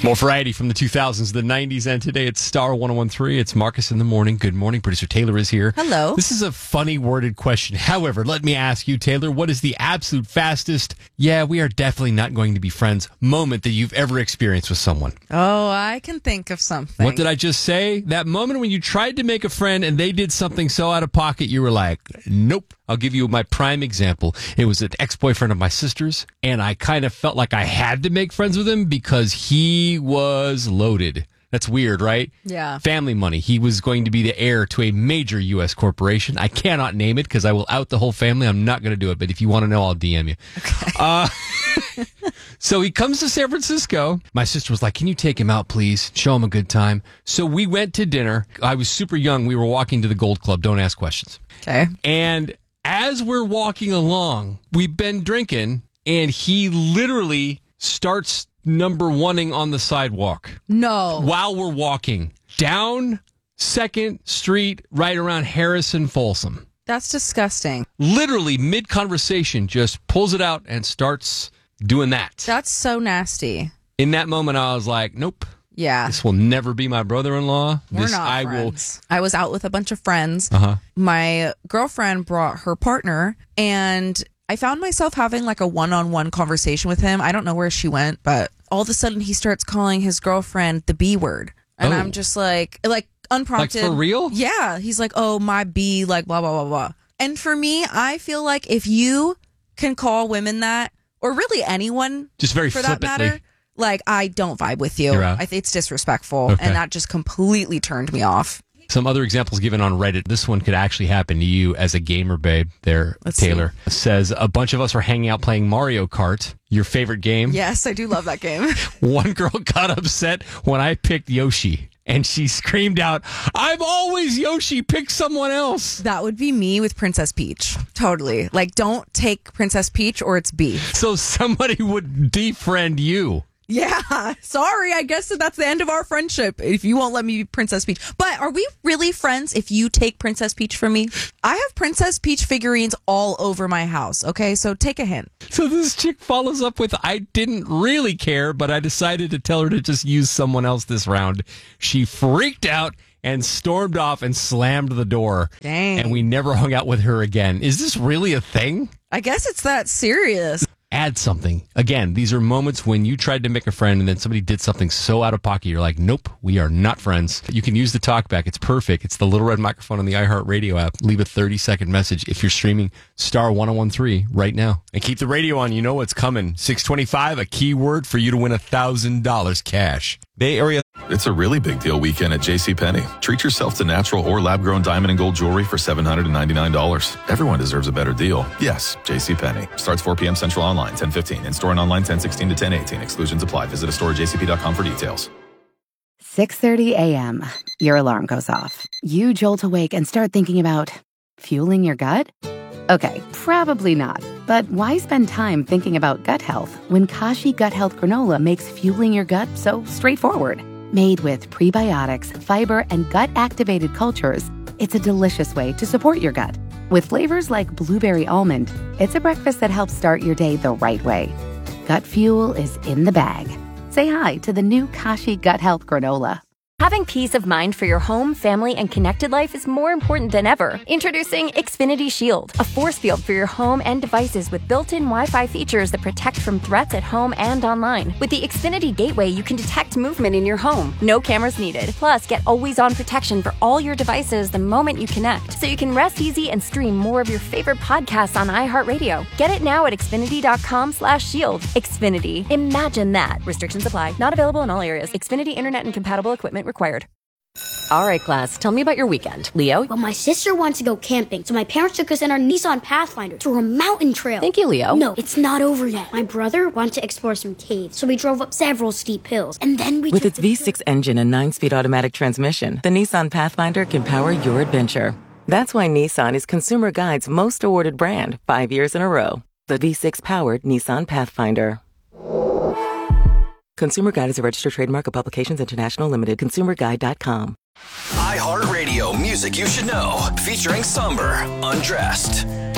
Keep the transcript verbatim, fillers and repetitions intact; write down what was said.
More variety from the two thousands, the nineties, and today it's Star one oh one three. It's Marcus in the morning. Good morning. Producer Taylor is here. Hello. This is a funny worded question. However, let me ask you, Taylor, what is the absolute fastest, yeah, we are definitely not going to be friends moment that you've ever experienced with someone? Oh, I can think of something. What did I just say? That moment when you tried to make a friend and they did something so out of pocket, you were like, nope. I'll give you my prime example. It was an ex-boyfriend of my sister's, and I kind of felt like I had to make friends with him because he was loaded. That's weird, right? Yeah. Family money. He was going to be the heir to a major U S corporation. I cannot name it because I will out the whole family. I'm not going to do it, but if you want to know, I'll D M you. Okay. Uh, so he comes to San Francisco. My sister was like, can you take him out, please? Show him a good time. So we went to dinner. I was super young. We were walking to the Gold Club. Don't ask questions. Okay. And as we're walking along, we've been drinking, and he literally starts number oneing on the sidewalk. No. While we're walking down Second Street, right around Harrison Folsom. That's disgusting. Literally mid-conversation, just pulls it out and starts doing that. That's so nasty. In that moment, I was like, nope. Yeah. This will never be my brother-in-law. We're this not I friends. Will... I was out with a bunch of friends. Uh-huh. My girlfriend brought her partner, and I found myself having like a one-on-one conversation with him. I don't know where she went, but all of a sudden he starts calling his girlfriend the B word. And oh. I'm just like, like unprompted. Like for real? Yeah. He's like, oh, my B, like blah, blah, blah, blah. And for me, I feel like if you can call women that, or really anyone just very for flippantly. that matter, like, I don't vibe with you. I think it's disrespectful. Okay. And that just completely turned me off. Some other examples given on Reddit. This one could actually happen to you as a gamer, babe. There, Let's Taylor see. Says a bunch of us were hanging out playing Mario Kart, your favorite game. Yes, I do love that game. One girl got upset when I picked Yoshi, and she screamed out, I'm always Yoshi, pick someone else. That would be me with Princess Peach. Totally. Like, don't take Princess Peach or it's B. So somebody would defriend you. Yeah, sorry. I guess that that's the end of our friendship if you won't let me be Princess Peach. But are we really friends if you take Princess Peach from me? I have Princess Peach figurines all over my house, okay? So take a hint. So this chick follows up with, I didn't really care, but I decided to tell her to just use someone else this round. She freaked out and stormed off and slammed the door. Dang. And we never hung out with her again. Is this really a thing? I guess it's that serious. Add something. Again, these are moments when you tried to make a friend and then somebody did something so out of pocket, you're like, nope, we are not friends. You can use the talkback. It's perfect. It's the little red microphone on the iHeartRadio app. Leave a thirty-second message if you're streaming Star one oh one three right now. And keep the radio on. You know what's coming. six twenty-five, a keyword for you to win one thousand dollars cash. Bay Area. It's a really big deal weekend at JCPenney. Treat yourself to natural or lab-grown diamond and gold jewelry for seven hundred ninety-nine dollars. Everyone deserves a better deal. Yes, JCPenney. Starts four p.m. Central online, ten fifteen. In-store and online, ten sixteen to ten eighteen. Exclusions apply. Visit a store at j c p dot com for details. six thirty a.m. Your alarm goes off. You jolt awake and start thinking about fueling your gut? Okay, probably not. But why spend time thinking about gut health when Kashi Gut Health Granola makes fueling your gut so straightforward? Made with prebiotics, fiber, and gut-activated cultures, it's a delicious way to support your gut. With flavors like blueberry almond, it's a breakfast that helps start your day the right way. Gut fuel is in the bag. Say hi to the new Kashi Gut Health Granola. Having peace of mind for your home, family, and connected life is more important than ever. Introducing Xfinity Shield, a force field for your home and devices with built-in Wi-Fi features that protect from threats at home and online. With the Xfinity Gateway, you can detect movement in your home. No cameras needed. Plus, get always-on protection for all your devices the moment you connect, so you can rest easy and stream more of your favorite podcasts on iHeartRadio. Get it now at xfinity.com slash shield. Xfinity. Imagine that. Restrictions apply. Not available in all areas. Xfinity Internet and compatible equipment required. All right, class, tell me about your weekend. Leo? Well, my sister wants to go camping, so my parents took us in our Nissan Pathfinder through a mountain trail. Thank you, Leo. No, it's not over yet. My brother wanted to explore some caves, so we drove up several steep hills, and then we With its V six engine and nine-speed automatic transmission, the Nissan Pathfinder can power your adventure. That's why Nissan is Consumer Guide's most awarded brand five years in a row. The V six-powered Nissan Pathfinder. Consumer Guide is a registered trademark of Publications International Limited. consumer guide dot com. iHeartRadio, music you should know, featuring Somber, Undressed.